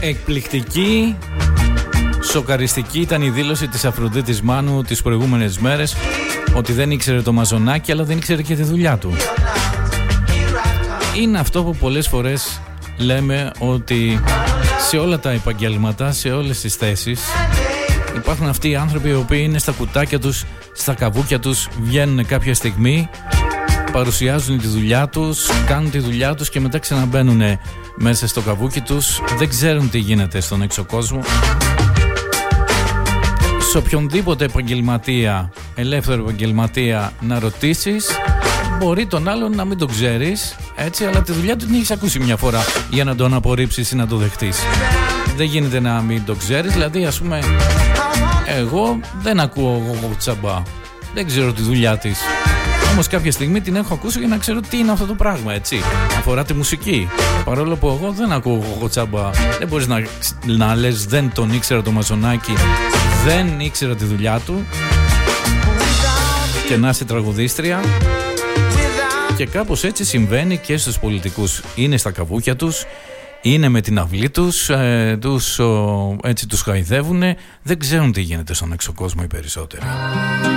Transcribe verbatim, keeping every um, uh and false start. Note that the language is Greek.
Εκπληκτική, σοκαριστική ήταν η δήλωση της Αφροδίτης Μάνου τις προηγούμενες μέρες, ότι δεν ήξερε το Μαζονάκι, αλλά δεν ήξερε και τη δουλειά του. Είναι αυτό που πολλές φορές λέμε, ότι σε όλα τα επαγγέλματα, σε όλες τις θέσεις, υπάρχουν αυτοί οι άνθρωποι οι οποίοι είναι στα κουτάκια τους, στα καβούκια τους, βγαίνουν κάποια στιγμή, παρουσιάζουν τη δουλειά τους, κάνουν τη δουλειά τους και μετά ξαναμπαίνουν μέσα στο καβούκι τους, δεν ξέρουν τι γίνεται στον έξω κόσμο. Σε οποιονδήποτε επαγγελματία, ελεύθερο επαγγελματία, να ρωτήσεις, μπορεί τον άλλον να μην τον ξέρεις, έτσι, αλλά τη δουλειά του την έχεις ακούσει μια φορά για να τον απορρίψεις ή να το δεχτείς. Δεν γίνεται να μην το ξέρεις, δηλαδή ας πούμε εγώ δεν ακούω εγώ τσαμπά, δεν ξέρω τη δουλειά της, όμως κάποια στιγμή την έχω ακούσει για να ξέρω τι είναι αυτό το πράγμα, έτσι. Αφορά τη μουσική, παρόλο που εγώ δεν ακούω εγώ τσαμπά. Δεν μπορείς να, να λες δεν τον ήξερα το Μαζονάκι, δεν ήξερα τη δουλειά του και να είσαι τραγουδίστρια. Και κάπως έτσι συμβαίνει και στους πολιτικούς. Είναι στα καβούκια τους, είναι με την αυλή τους, ε, τους, ο, έτσι τους χαϊδεύουνε, δεν ξέρουν τι γίνεται στον έξω κόσμο οι περισσότεροι.